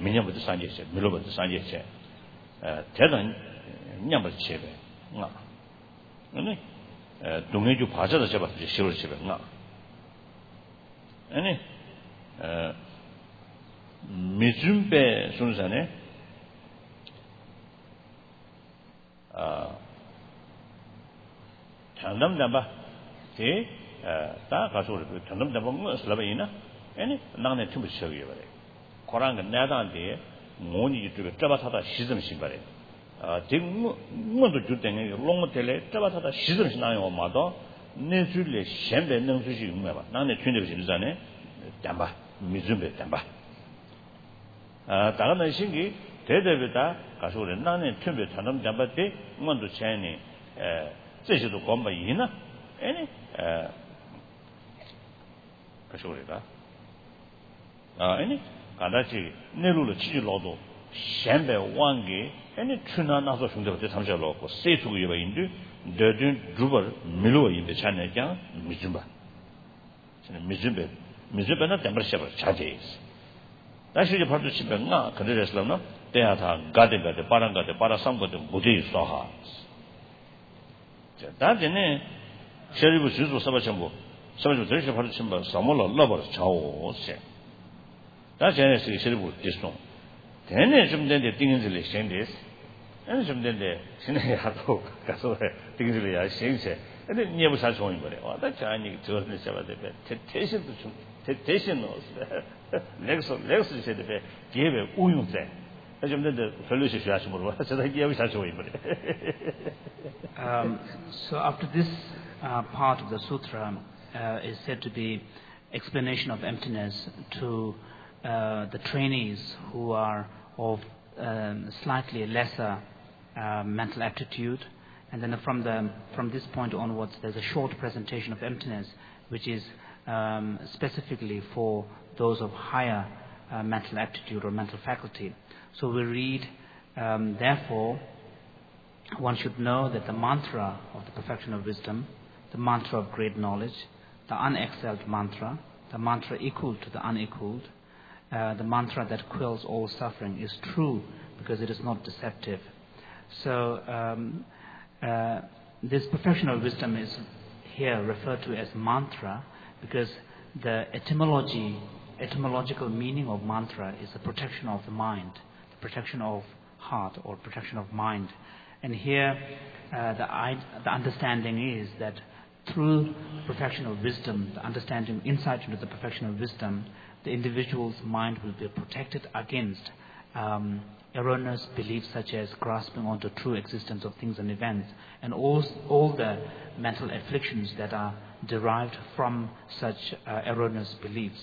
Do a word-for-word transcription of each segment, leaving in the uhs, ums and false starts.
미녀부터 산제체, 밀로부터 산제체, 대단 냠을 체배, 나. 아니, 동해주 바자도 잡아서 시월 집에 나. 아니, 미준배 순산에 아 장담담바 제 다 가서 우리 장담담바 뭐 슬라베이나 아니 나네 춤을 춰요 그래 고랑은 내다한테 모니 유튜브에 잡아타다 시즌 신발에 아 지금 뭐도 주땡에 롱모텔에 잡아타다 시즌 신나요 엄마도 내 줄에 셴배 능수시 um해봐 나네 춘대로 지르잖아요 담바 미준배 담바 아 다른 신기 대대비다 가서 우리 나네 춘배 장담 담바 때 뭐도 채니 에这些都光不赢呢，哎呢，呃，可是我的，啊，哎呢，刚才去内陆的继续劳动，现在万个，哎呢，去那那时候兄弟在他们家劳过，谁出个一百银子，这顿如果没落银的钱来讲，没准吧，现在没准备，没准备那怎么写不差这意思，但是就跑到去本啊，可能就是了呢，等下他干的干的，把人干的，把他上过的，不就说哈。다른데 세리부 주소 사바첨부 사바첨부 저렇게 바로 첨부 사모로 러버로 차오세 다전에서 세리부 디송 대내 좀 된데 띵인들이 생데스 아니 좀 된데 신의 하도 가서 띵인들이 야 생세 근데 니부 사촌인 거래 와다 자니 저를 잡아대 대신도 좀 대신 넣었어 렉스 렉스 세대 기회 우용세 좀 된데 별로시 쉬하시면 모르고 저도 기회 사촌인 거래 Um, so after this uh, part of the sutra uh, is said to be explanation of emptiness to uh, the trainees who are of um, slightly lesser uh, mental aptitude, and then from the from this point onwards there's a short presentation of emptiness which is um, specifically for those of higher uh, mental aptitude or mental faculty. So we read um, therefore one should know that the mantra of the perfection of wisdom, the mantra of great knowledge, the unexcelled mantra, the mantra equal to the unequaled, uh, the mantra that quells all suffering is true because it is not deceptive. So um, uh, this perfection of wisdom is here referred to as mantra because the etymology, etymological meaning of mantra is the protection of the mind, the protection of heart or protection of mind. And here, uh, the, the understanding is that through perfection of wisdom, the understanding, insight into the perfection of wisdom, the individual's mind will be protected against um, erroneous beliefs such as grasping onto true existence of things and events, and all, all the mental afflictions that are derived from such uh, erroneous beliefs.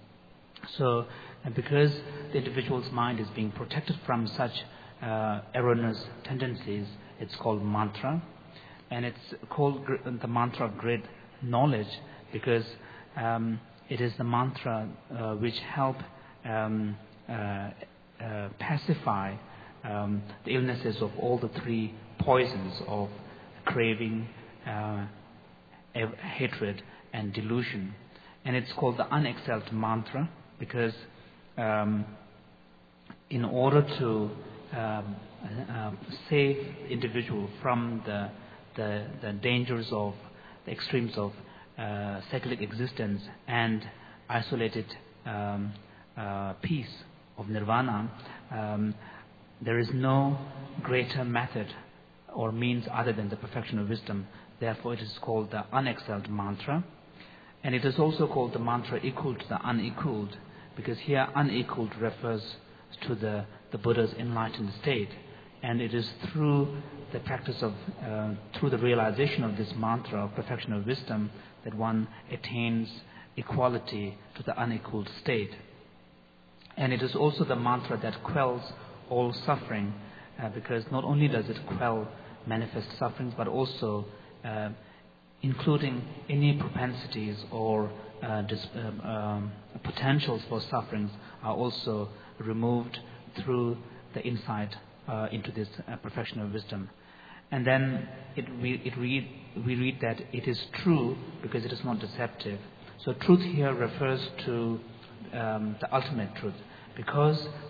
So, and because the individual's mind is being protected from such Uh, erroneous tendencies, it's called mantra, and it's called gr- the mantra of great knowledge because um, it is the mantra uh, which help um, uh, uh, pacify um, the illnesses of all the three poisons of craving, uh, ev- hatred, and delusion. And it's called the unexcelled mantra because um, in order to Um, uh, save the individual from the, the the dangers of the extremes of uh, cyclic existence and isolated um, uh, peace of nirvana, um, there is no greater method or means other than the perfection of wisdom. Therefore, it is called the unexcelled mantra, and it is also called the mantra equal to the unequaled, because here unequaled refers to the the Buddha's enlightened state, and it is through the practice of, uh, through the realization of this mantra of perfection of wisdom that one attains equality to the unequaled state. And it is also the mantra that quells all suffering, uh, because not only does it quell manifest sufferings, but also uh, including any propensities or uh, dis- um, um, potentials for sufferings are also removed through the insight uh, into this uh, perfection of wisdom. And then it, we, it read, we read that it is true because it is not deceptive. So truth here refers to um, the ultimate truth, because the perfection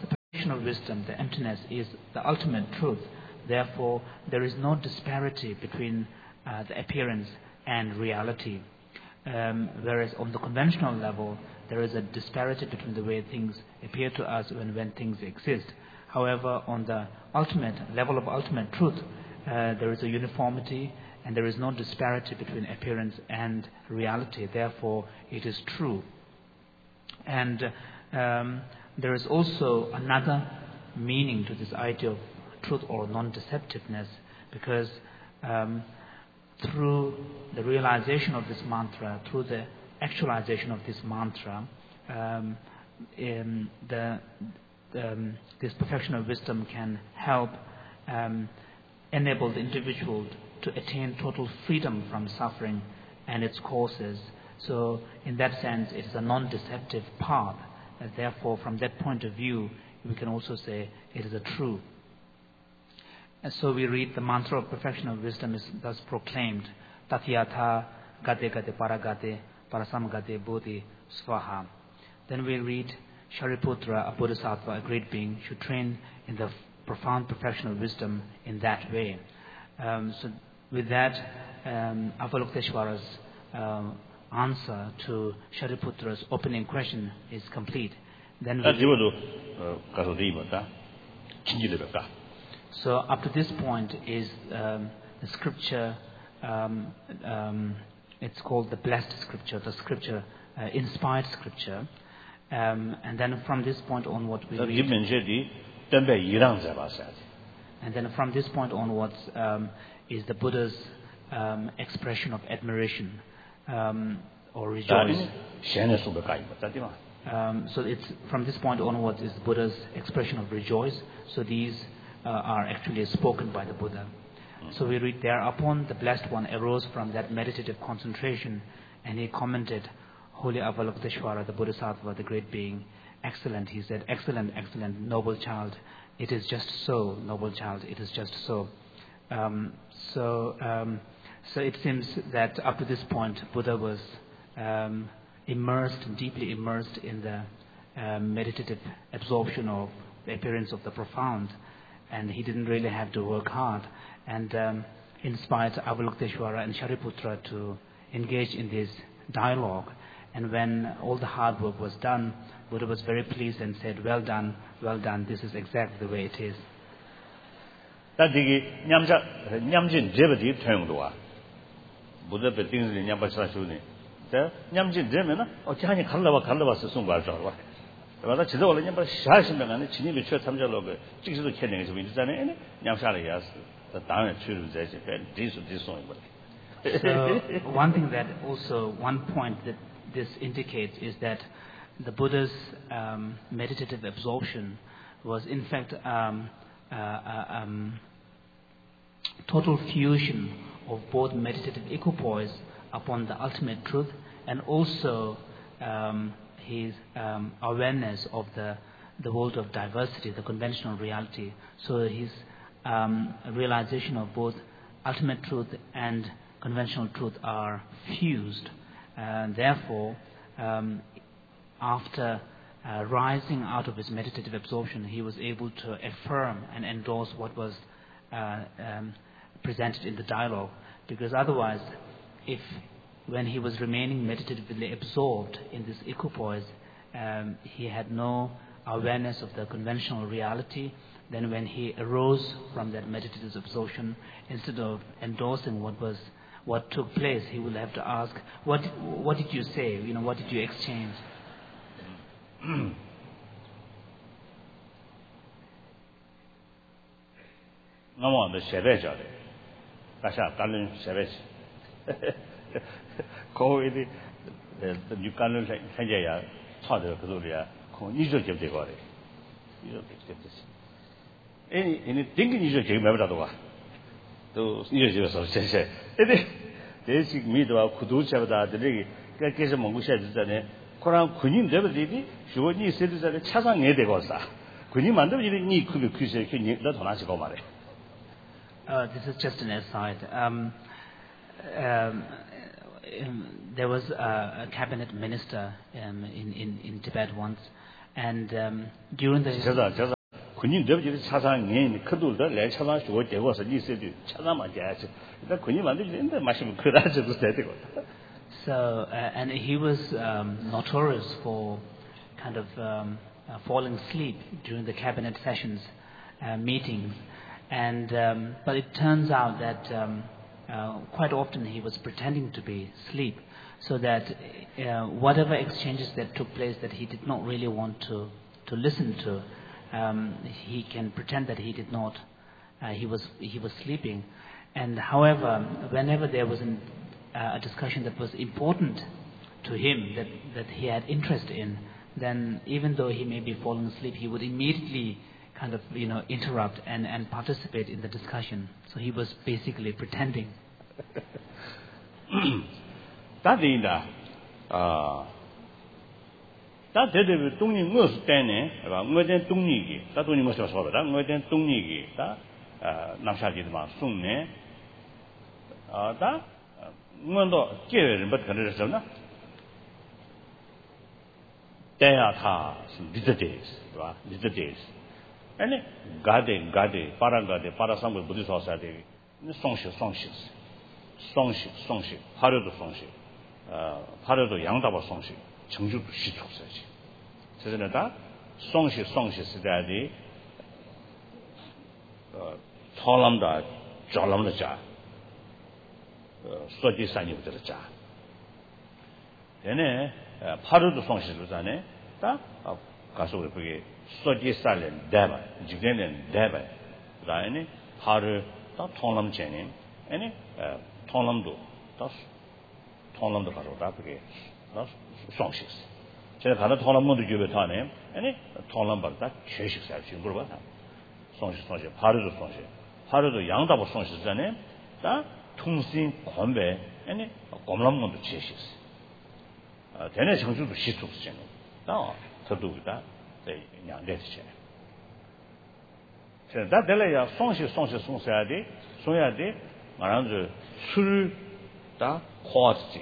perfection of wisdom, the emptiness, is the ultimate truth. Therefore, there is no disparity between uh, the appearance and reality. Um, whereas on the conventional level, there is a disparity between the way things appear to us and when things exist. However, on the ultimate level of ultimate truth, uh, there is a uniformity and there is no disparity between appearance and reality. Therefore, it is true. And um, there is also another meaning to this idea of truth or non-deceptiveness, because um, through the realization of this mantra, through the actualization of this mantra, um, in the, um, this perfection of wisdom can help um, enable the individual to attain total freedom from suffering and its causes. So in that sense, it is a non-deceptive path. And therefore, from that point of view, we can also say it is a true. And so we read the mantra of perfection of wisdom is thus proclaimed: Tatyatha gate gate paragate parasam gate bodhi svaha. Then we read Shariputra, a bodhisattva, a great being, should train in the profound perfection of wisdom in that way. Um, so with that, um, Avalokiteshvara's uh, answer to Shariputra's opening question is complete. Then we So up to this point is um, the scripture, um, um, it's called the blessed scripture, the scripture, uh, inspired scripture. Um, and then from this point onward we read, and then from this point onwards um, is the Buddha's um, expression of admiration um, or rejoice. Um, so it's from this point onwards is Buddha's expression of rejoice. So these uh, are actually spoken by the Buddha. So we read, thereupon the Blessed One arose from that meditative concentration, and he commented, Holy Avalokiteshvara, the Bodhisattva, the great being, excellent. He said, excellent, excellent, noble child. It is just so, noble child. It is just so. Um, so, um, so it seems that up to this point, Buddha was um, immersed, deeply immersed in the um, meditative absorption of the appearance of the profound, and he didn't really have to work hard, and um, inspired Avalokiteshvara and Shariputra to engage in this dialogue. And when all the hard work was done, Buddha was very pleased and said, well done, well done, this is exactly the way it is. Buddha be things in Nyambasa Shuni. The Nyamjin Demena, or Chani Kalava Kalava Sumba Java. But that's all in Yamba Shashman and Chini Church Samjaloga, Chicks of Kenning is with Zane, Yamsharias, the town of children, this of this song. So, one thing that also, one point that this indicates is that the Buddha's um, meditative absorption was in fact um, uh, uh, um, total fusion of both meditative equipoise upon the ultimate truth and also um, his um, awareness of the, the world of diversity, the conventional reality. So his um, realization of both ultimate truth and conventional truth are fused. And therefore, um, after uh, rising out of his meditative absorption, he was able to affirm and endorse what was uh, um, presented in the dialogue. Because otherwise, if when he was remaining meditatively absorbed in this equipoise, um, he had no awareness of the conventional reality, then when he arose from that meditative absorption, instead of endorsing what was what took place, he will have to ask, what what did you say? You know, what did you exchange? No one the Shebeja. Kasha Kalun Shebej. Covid the new Kalun Hajaya, Father Kazulia, usual give the body. You don't get this. Any anything you should give Mavadua. Those usual of Seshe. This is me to Kuducha, the Lady, Kakis Mongusha, Koran Kunin Devil, she would need citizens Chasang Edegosa. Kunim Manda, you need to be Kusa, not on Asicomare. Uh, this is just an aside. Um, um, um, there was a, a cabinet minister um, in, in, in Tibet once, and um, during the 군인 되지 차상에 그들도 내 차상 주고 되고서 이세도 차상만 돼야지. 일단 군인 만들는데 마시면 그라지도 되고. So uh, and he was um, notorious for kind of um, uh, falling asleep during the cabinet sessions, uh, meetings, and um, but it turns out that um, uh, quite often he was pretending to be asleep, so that uh, whatever exchanges that took place that he did not really want to to listen to, um, he can pretend that he did not. Uh, he was he was sleeping, and however, whenever there was an Uh, a discussion that was important to him, that, that he had interest in, then even though he may be falling asleep, he would immediately kind of, you know, interrupt and, and participate in the discussion. So he was basically pretending. That is the, uh, that is the 동리 무엇 때문에, 뭐든 동리기, that 동리 무엇을说的, 뭐든 동리기, that 남샤지도만 송네, 아, that 뭐도 계획을 못 그럴 수 없나? 대야타 리더데스, 봐, 리더데스. 아니 가데 가데 파라가데 파라상고 무디 소사데 송시 송시 송시 송시 하려도 송시 어 하려도 양다바 송시 정주도 시초서지. 그래서 다 송시 송시 시대에 어 토람다 졸람다 자 소지 산이부터 자. 얘네 파르도 송시로잖아요. 다 가서 우리 그게 소지 산은 대바, 지게는 대바. 그다음에 파르 다 통람 전에 아니 통람도 다 통람도 가서다 그게 다 송시스. 제가 가다 통람도 교배 타네. 아니 통람 받다 최식 살지 물어봐. 송시 송시 파르도 송시. 파르도 양다보 송시잖아요. 다 통신 권배 아니 검람문도 제시했어. 아, 대내 정주도 시축스잖아요. 나 저도다. 네, 양대시잖아요. 자, 다 될래야 송시 송시 송셔야 돼. 송해야 돼. 말하는 술다 코아지.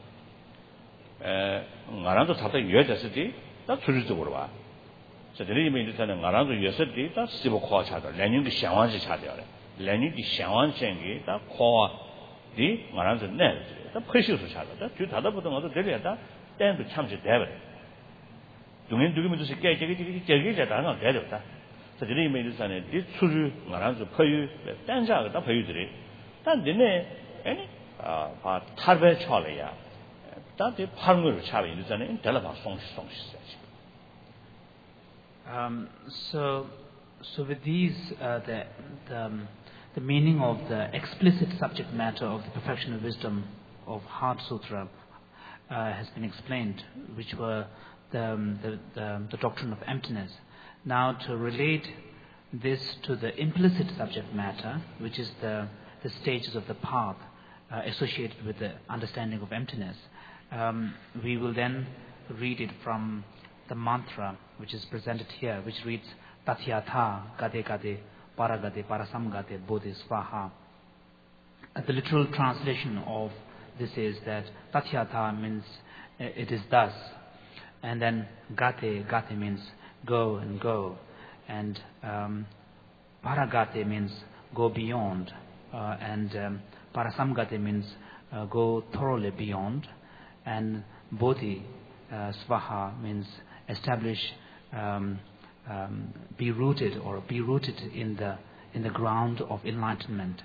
에, 말하는 다다 유여졌지. 다 술적으로 봐. 자, 내리면 일단은 말하는 유여졌지. 다 십오 코아 차다. 레닌도 상황지 차대요. 레니디 상황생기 다 코아디 말하는 네. 다 퍼시스 차다. 주 다다부터 가서 되려다. 땡도 참지 대버. 동행 두기면 저 깨깨깨깨 깨깨잖아. 대려다. 자, 내리면 일단은 이 술을 말하는 퍼유 땡자가 다 퍼유들이. 단 내내 아니 아, 바 탈배 쳐려야. 다들 파르무를 차비 일단은 달라봐 송시 송시. Um so so with these uh, the the um, the meaning of the explicit subject matter of the perfection of wisdom of Heart Sutra uh, has been explained, which were the, um, the, the, the doctrine of emptiness. Now to relate this to the implicit subject matter, which is the, the stages of the path uh, associated with the understanding of emptiness, um, we will then read it from the mantra which is presented here, which reads Tatyatha Gade Gade Paragade Parasamgade Bodhi Svaha. The literal translation of this is that Tatyatha means uh, it is thus, and then Gate, Gate means go and go, and um, Paragate means go beyond, uh, and um, Parasamgate means uh, go thoroughly beyond, and Bodhi uh, Svaha means establish, um, um, be rooted or be rooted in the in the ground of enlightenment.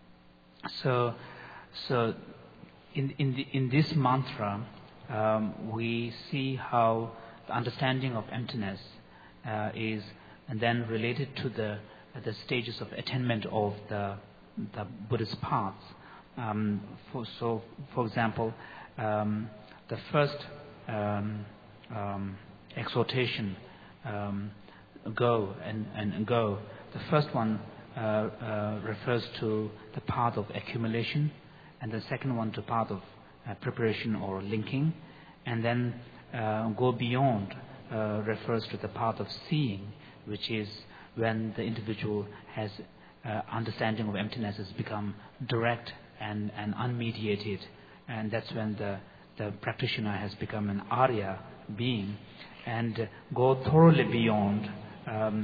So, so in in the, in this mantra, um, we see how the understanding of emptiness uh, is, and then related to the uh, the stages of attainment of the the Buddhist paths. Um, for, so, for example, um, the first um, um, exhortation, um, go and, and, and go. The first one uh, uh, refers to the path of accumulation, and the second one to path of uh, preparation or linking, and then uh, go beyond uh, refers to the path of seeing, which is when the individual has uh, understanding of emptiness has become direct and, and unmediated, and that's when the, the practitioner has become an Arya being, and go thoroughly beyond um,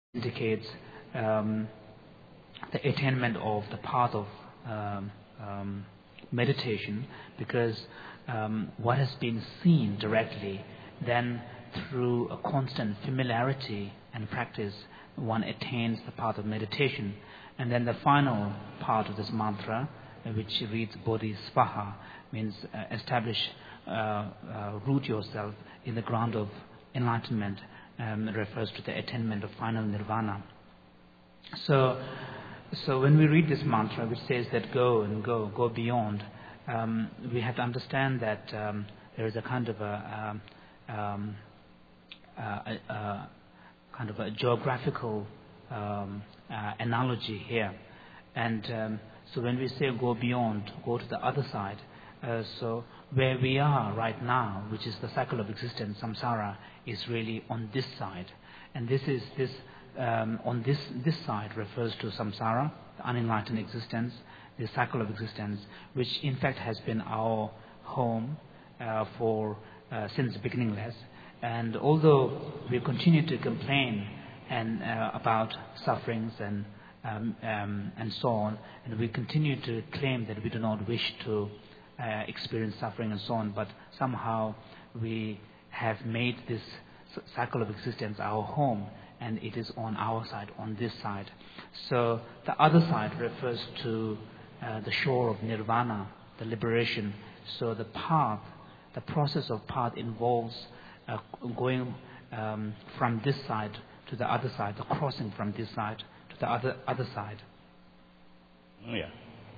indicates um, the attainment of the path of um, um, meditation, because um, what has been seen directly, then through a constant familiarity and practice, one attains the path of meditation. And then the final part of this mantra, uh, which reads Bodhisvaha, means uh, establish, uh, uh, root yourself in the ground of enlightenment, um, refers to the attainment of final nirvana. So, so when we read this mantra, which says that go and go, go beyond, um, we have to understand that um, there is a kind of a, um, um, a, a, a kind of a geographical um, uh, analogy here. And um, so when we say go beyond, go to the other side, uh, so where we are right now, which is the cycle of existence, samsara, is really on this side. And this is this um, on this this side refers to samsara, the unenlightened existence, the cycle of existence, which in fact has been our home uh, for uh, since beginningless. And although we continue to complain and uh, about sufferings and um, um, and so on, and we continue to claim that we do not wish to uh, experience suffering and so on, but somehow we have made this cycle of existence our home, and it is on our side, on this side. So the other side refers to uh, the shore of nirvana, the liberation. So the path, the process of path involves uh, going um, from this side to the other side, the crossing from this side to the other other side. Yeah.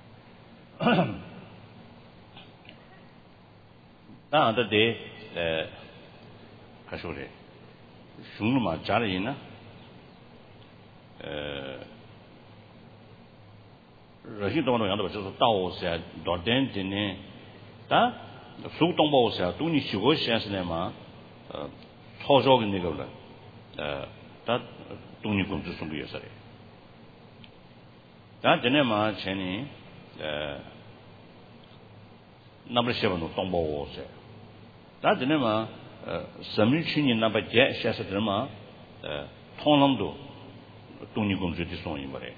Now the day, uh, Kashore, Shunuma Jarina, uh, Rahidono Yanda was a Tao said, Dorden Dine, that Sutombo said, Tuni Shugo Shanslema, Tozog Nigola, that Tuni Kum to Sumbu yesterday. That Denema Chenny, number seven of Tombo was there. That Denema, Samichini number Jet Shasadrema, Tonando, Tuni Kum to Disson in Mare.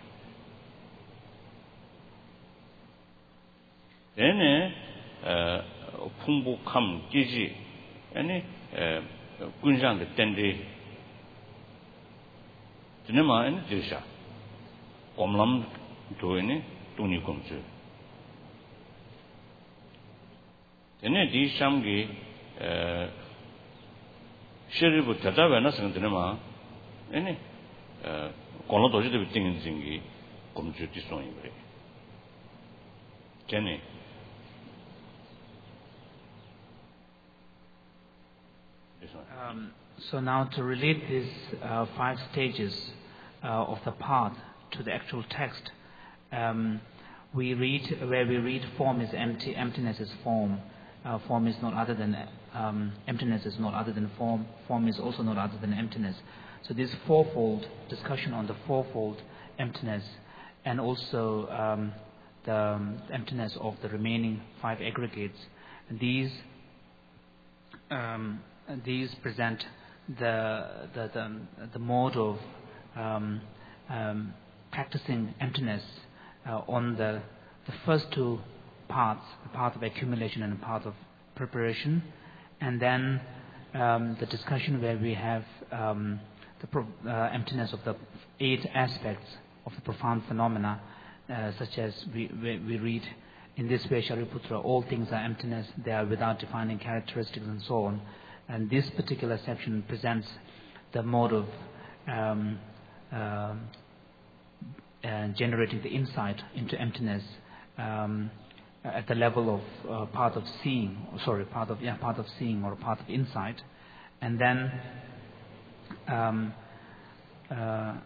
Then, Pumbu Kam Giji, any Gunjan the Tendi, Denema and Jisha, Omlam to any Tuni Kum to. Then, these Shamgi, Sheribu Tatavenas and Denema, any Konotoji the thing in Zingi, Kum to Disson in Mare. Jenny. Um, so now to relate these uh, five stages uh, of the path to the actual text, um, we read where we read form is empty, emptiness is form. Uh, form is not other than um, emptiness is not other than form. Form is also not other than emptiness. So this fourfold discussion on the fourfold emptiness, and also um, the um, emptiness of the remaining five aggregates. These. Um, These present the the the, the mode of um, um, practicing emptiness uh, on the the first two paths, the path of accumulation and the path of preparation, and then um, the discussion where we have um, the pro- uh, emptiness of the eight aspects of the profound phenomena, uh, such as we, we we read in this way, Shariputra, all things are emptiness; they are without defining characteristics, and so on. And this particular section presents the mode of um, uh, uh, generating the insight into emptiness um, at the level of uh, path of seeing, or sorry, path of yeah, path of seeing or path of insight, and then um, uh,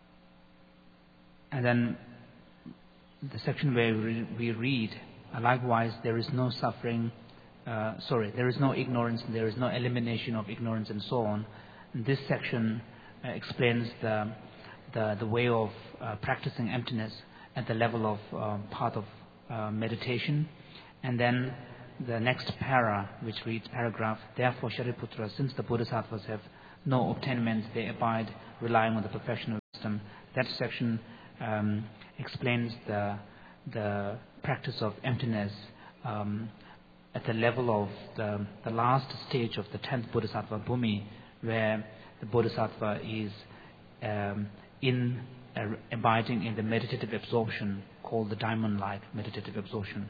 and then the section where we, we read, uh, likewise, there is no suffering. Uh, sorry, there is no ignorance, there is no elimination of ignorance, and so on. And this section uh, explains the, the the way of uh, practicing emptiness at the level of uh, path of uh, meditation. And then the next para, which reads paragraph, therefore, Shariputra, since the Bodhisattvas have no obtainment, they abide relying on the perfection of system. That section um, explains the the practice of emptiness um, at the level of the, the last stage of the tenth Bodhisattva Bhumi, where the Bodhisattva is um, in uh, abiding in the meditative absorption called the diamond-like meditative absorption.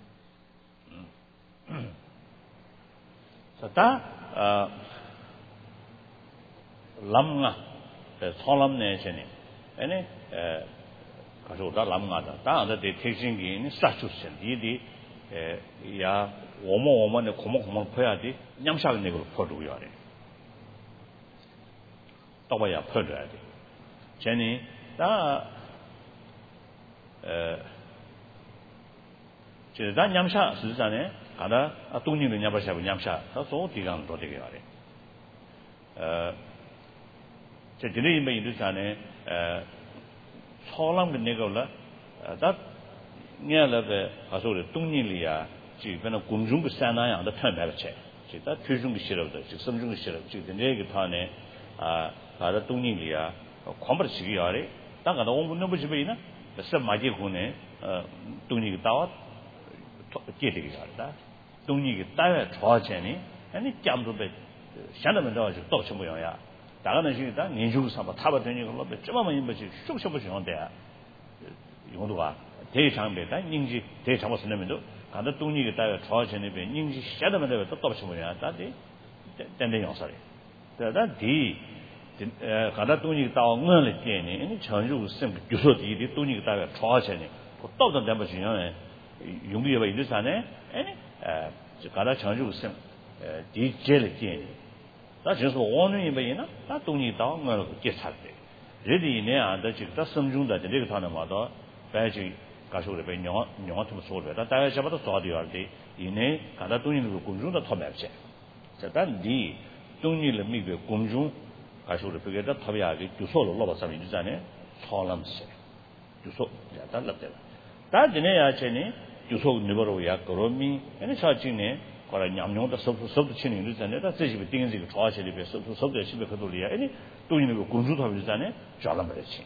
So that lamga solam ne chene ene kaso da lamga da da da de teaching gi structure sen di di ya womo womo ne komo komo phoya di nyamsha ne ko phodu yo de to ba ya phodu de chene da 에 제 다 nyamsha实际上呢 가다 동님의 냐바샤고 냠샤 더 디강 더 되게 하래 어 제들이 임에 인도산에 에 초람 내가라 다 냐라베 가서를 동님이야 지금은 공중부 산나야 더 편배체 제가 표준이 싫어도 즉 섬중이 싫어 즉 내게 타네 아 가다 동님이야 컴버시기 하래 땅가 너무 묻는 거 집에 있나 서 맞이 군에 어 동님이 따와 제되게 하다 동력이 따야 좋아지니 아니 잠도배 샹다면 더 또 좀 뭐야 다가는 시기다 년중 삼아 타바 되는 걸로 좀만 임버지 쑥쑥 좋은데 이거도가 대장배다 인지 대장을 쓰면도 가다 동력이 따야 좋아지는 배 인지 샹다면 더또 좀 뭐야 다디 된된 영사리 그러다 디 가다 동력이 따와 응을 때니 아니 전주 심 교소들이 동력이 따야 좋아지니 또도 된번 중요해 용기가 있는산에 아니 에 가다 전주 심 디젤 게 다就是오는 이면이나 다 동이 다 뭐를 계산돼 레디네 안다 직다 섬중다这个他呢嘛到白去가서 그래 녀 녀 같은 소리 다 다야 잡아도 좋아도 할때 이네 가다 동이는 공중도 터매지 자단디 동이를 미베 공중 가서 그래 그게 터야게 주소로 넣어서 이잖아요 소람세 주소 야다 납대 다 지내야 전에 주소 네버로야 그러미 아니 사진에 거라 냠냠도 섭섭 섭도 치는 일이잖아요. 다 제집에 띵은 거 좋아하시리 배 섭섭 섭도 집에 그돌이야. 아니 또 있는 거 공중 탑이잖아요. 잘라 버렸지.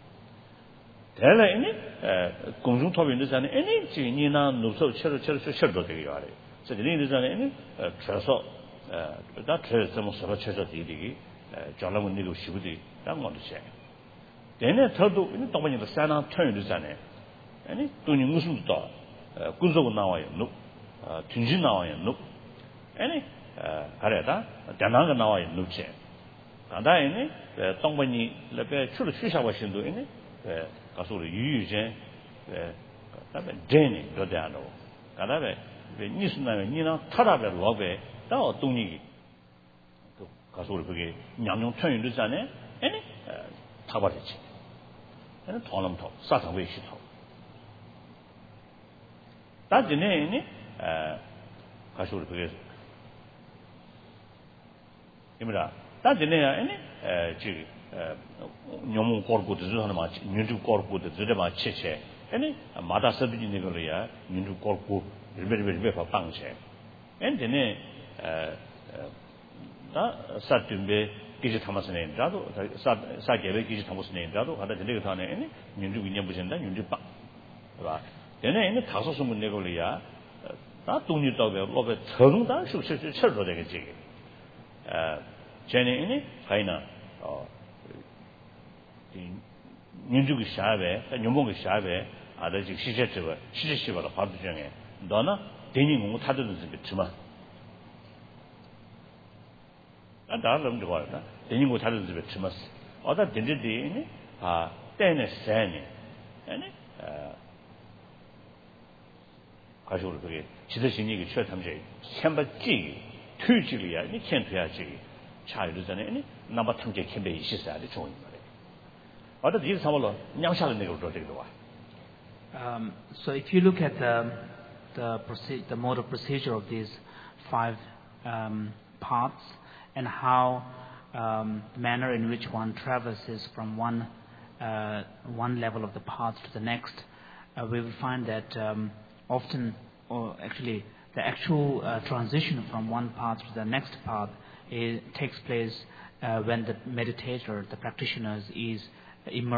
대래 아니 에 공중 탑인데잖아요. 아니 지니나 노서 쳐서 쳐서 쳐도 되게 하래. 그래서 이리잖아요. 아니 쳐서 에다 쳐서 뭐 서로 쳐서 되게 잘라 못 내고 싶으디 딱 먼저 해. 대내 저도 이 동반이도 산나 터인데잖아요. 아니 돈이 무슨 또 군소고 나와요. 노 어 튼진 나와요. 노 아니 가래다 대나가 나와요. 노체 가다에네 동반이 레베 출을 취사와 신도 있네 에 가서 유유제 에 그다음에 데니 도대하노 가다에 니스나에 니나 타라베 로베 다 동이기 그 가서 그게 냠냠 편인도잖아요. 아니 타버리지 아니 돈음토 사상외 시토 다지네니 에 가서 그게 이미라 다지네야 아니 에 지금 녀무 거르고도 하나 마치 윤주 거르고도 저래 마치 체 아니 마다 서비는 거야 윤주 거르고 리베리베 방체 엔데네 에다 사트임베 기지 담았으네 자도 사 사게베 기지 담았으네 자도 하다 되게 타네 아니 윤주 위념 보신다 윤주 빠 봐. 얘네 이제 다섯 소문 내고리야. 다 돈이 떠배 로베 처음다 숙식을 쳐줘 되겠지. 에 쟤네 이제 가이나 어 민주기 샤베, 연봉기 샤베 아다지 시제처가 시제시바라 파도 중에 너나 대니 뭐 타드는 집이지만 아 다른 거 봐라. 대니 뭐 타드는 집이지만 어다 된지디 아 때네 세네 아니 어 가지고 그게 지도신이 그 최탐제 현바지 투지리야 이 캔트야지 차이르잖아요. 아니 남바 탐제 캠베 있으사리 좋은 말이에요. 어디 이 상황로 냥샤는 내고 또 되고 와. Um so if you look at the the procedure the mode of procedure of these five um paths and how um the manner in which one traverses from one uh one level of the path to the next, uh, we will find that um often, or actually, the actual uh, transition from one path to the next path is, takes place uh, when the meditator, the practitioner, is immersed